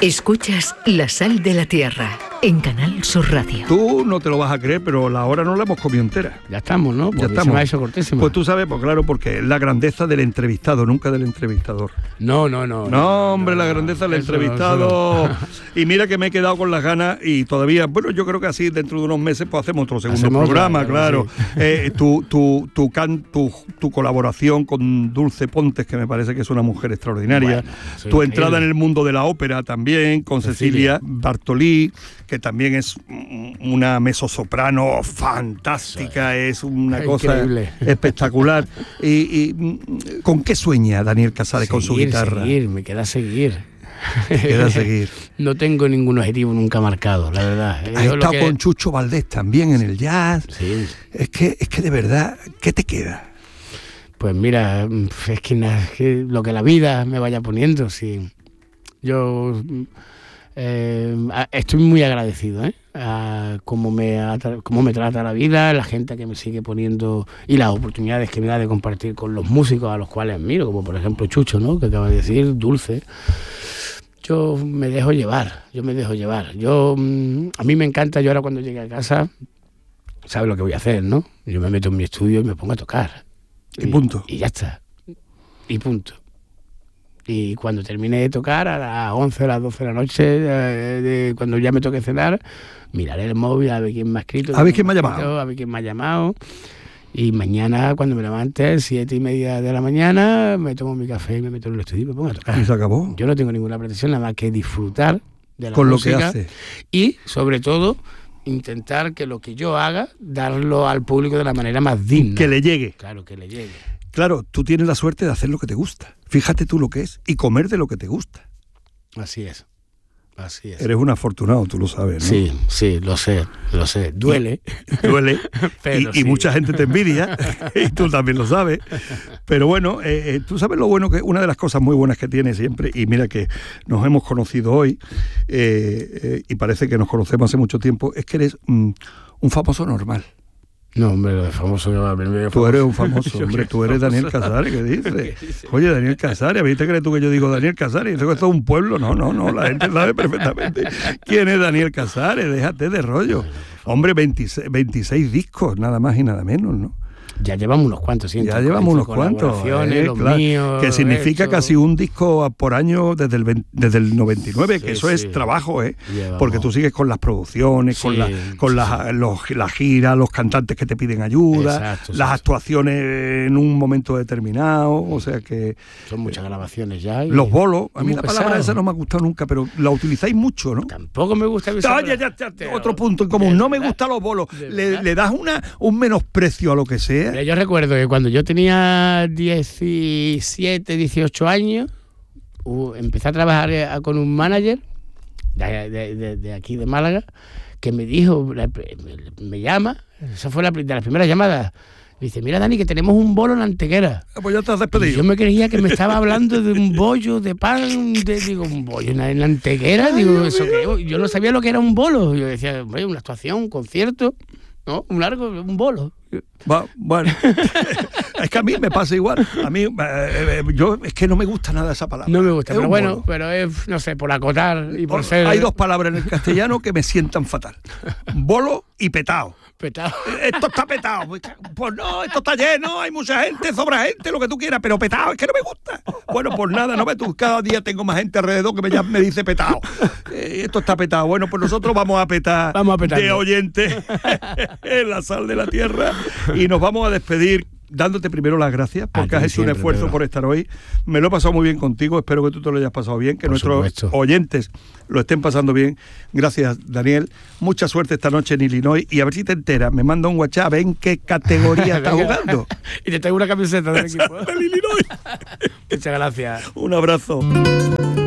Escuchas La Sal de la Tierra en Canal Sur Radio. Tú no te lo vas a creer, pero la hora no la hemos comido entera. Ya estamos, ¿no? Ya estamos. Se me ha hecho cortísima. Pues tú sabes, pues claro, porque es la grandeza del entrevistado, nunca del entrevistador. No, hombre, la grandeza del entrevistado. Y mira que me he quedado con las ganas y todavía, bueno, yo creo que así dentro de unos meses pues hacemos otro segundo programa, claro. Sí. Tu colaboración con Dulce Pontes, que me parece que es una mujer extraordinaria. Bueno, tu entrada en el mundo de la ópera también, con Cecilia Bartolí, que también es una mezzosoprano fantástica, sí. Es una cosa increíble, espectacular. ¿Y con qué sueña Daniel Casares con su guitarra? Me queda seguir. No tengo ningún objetivo nunca marcado, la verdad. Has estado con Chucho Valdés también en el jazz. Sí. Es que de verdad, ¿qué te queda? Pues mira, es que lo que la vida me vaya poniendo, sí. Yo estoy muy agradecido, a cómo me trata la vida, la gente que me sigue poniendo y las oportunidades que me da de compartir con los músicos a los cuales admiro, como por ejemplo Chucho, ¿no? Que acaba de decir, Dulce. Yo me dejo llevar. A mí me encanta, yo ahora cuando llegue a casa, ¿sabes lo que voy a hacer, no? Yo me meto en mi estudio y me pongo a tocar. Y punto. Y ya está. Y punto. Y cuando termine de tocar, a las 11 o las 12 de la noche, cuando ya me toque cenar, miraré el móvil a ver quién me ha escrito. A ver quién me ha llamado. Y mañana, cuando me levante, 7:30 de la mañana, me tomo mi café y me meto en el estudio y me pongo a tocar. Y se acabó. Yo no tengo ninguna pretensión, nada más que disfrutar de la con música, lo que hace. Y, sobre todo, intentar que lo que yo haga, darlo al público de la manera más digna. Que le llegue. Claro, que le llegue. Claro, tú tienes la suerte de hacer lo que te gusta. Fíjate tú lo que es. Y comer de lo que te gusta. Así es. Eres un afortunado, tú lo sabes, ¿no? Sí, lo sé. Duele. Pero y mucha gente te envidia, y tú también lo sabes. Pero bueno, tú sabes lo bueno que una de las cosas muy buenas que tiene siempre, y mira que nos hemos conocido hoy, y parece que nos conocemos hace mucho tiempo, es que eres un famoso normal. No, hombre, lo de famoso... Tú eres un famoso, hombre, tú eres Daniel Casares, ¿qué dices? Oye, Daniel Casares, ¿viste crees tú que yo digo Daniel Casares? ¿Esto es todo un pueblo? No, la gente sabe perfectamente quién es Daniel Casares, déjate de rollo. Hombre, 26 discos, nada más y nada menos, ¿no? Ya llevamos unos cuantos, ¿sí? Ya llevamos unos cuantos. Los míos, que significa casi un disco por año desde el 99, que eso es trabajo, porque tú sigues con las producciones, con la gira, los cantantes que te piden ayuda, las actuaciones en un momento determinado, o sea que... Son muchas grabaciones ya. Los bolos, a mí la palabra esa no me ha gustado nunca, pero la utilizáis mucho, ¿no? Tampoco me gusta... Otro punto en común, no me gustan los bolos. Le das un menosprecio a lo que sea. Yo recuerdo que cuando yo tenía 17, 18 años, empecé a trabajar con un manager de aquí de Málaga, que me dijo, me llama, esa fue de las primeras llamadas, dice, mira Dani, que tenemos un bolo en la Antequera. Pues ya te has despedido. Y yo me creía que me estaba hablando de un bollo de pan, digo, un bollo en la Antequera, digo, ¿eso qué? Yo no sabía lo que era un bolo. Yo decía, hombre, una actuación, un concierto, ¿no? Un bolo. Bueno, es que a mí me pasa igual. A mí, yo es que no me gusta nada esa palabra. No me gusta, pero bueno, bolo. Pero es, no sé, por acotar y por ser... Hay dos palabras en el castellano que me sientan fatal. Bolo y petao. Petao. Esto está petao. Pues no, esto está lleno, hay mucha gente, sobra gente, lo que tú quieras, pero petao, es que no me gusta. Bueno, pues nada, no ves tú, cada día tengo más gente alrededor que me dice petao. Esto está petao. Bueno, pues nosotros vamos a petar de oyentes en La Sal de la Tierra y nos vamos a despedir dándote primero las gracias porque has hecho un esfuerzo por estar hoy. Me lo he pasado muy bien contigo, espero que tú te lo hayas pasado bien, que nuestros oyentes lo estén pasando bien. Gracias, Daniel. Mucha suerte esta noche en Illinois y a ver si te enteras. Me manda un WhatsApp, ven qué categoría estás jugando. Y te traigo una camiseta del equipo. Del Illinois. Muchas gracias. Un abrazo.